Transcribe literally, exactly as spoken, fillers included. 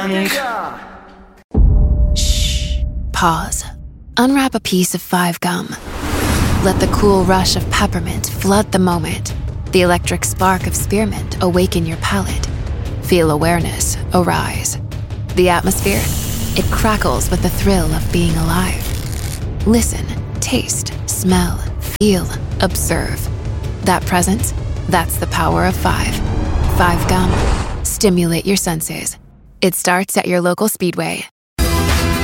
Shh. Pause. Unwrap a piece of Five Gum. Let the cool rush of peppermint flood the moment. The electric spark of spearmint awaken your palate. Feel awareness arise. The atmosphere, it crackles with the thrill of being alive. Listen, taste, smell, feel, observe. That presence, that's the power of five. Five Gum. Stimulate your senses. It starts at your local Speedway.